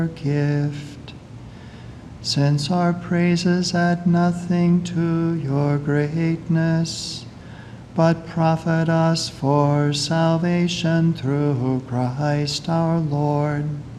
gift. Since our praises add nothing to your greatness, but profit us for salvation through Christ our Lord.